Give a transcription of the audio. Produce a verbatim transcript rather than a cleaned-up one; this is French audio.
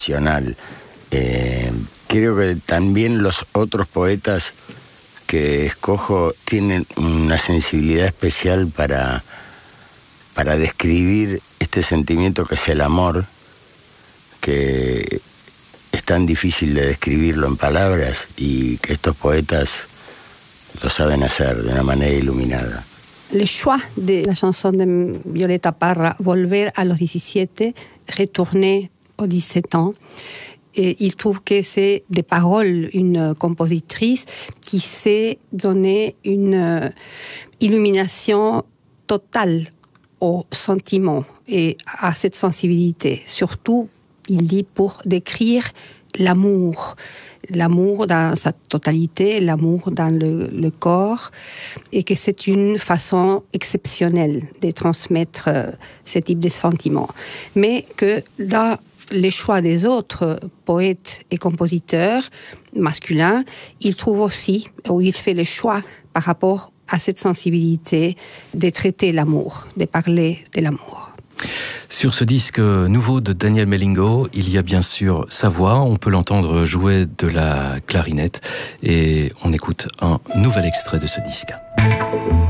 nacional. Eh, creo que también los otros poetas que escojo tienen una sensibilidad especial para, para describir este sentimiento que es el amor, que es tan difícil de describirlo en palabras y que estos poetas lo saben hacer de una manera iluminada. Le choix de la chanson de Violeta Parra, Volver a los diecisiete, Retourner aux dix-sept ans, et il trouve que c'est des paroles, une compositrice qui sait donner une illumination totale aux sentiments et à cette sensibilité. Surtout, il dit pour décrire l'amour, l'amour dans sa totalité, l'amour dans le, le corps, et que c'est une façon exceptionnelle de transmettre ce type de sentiments. Mais que dans les choix des autres poètes et compositeurs masculins, il trouve aussi, ou il fait le choix par rapport à cette sensibilité de traiter l'amour, de parler de l'amour. Sur ce disque nouveau de Daniel Melingo, il y a bien sûr sa voix, on peut l'entendre jouer de la clarinette et on écoute un nouvel extrait de ce disque.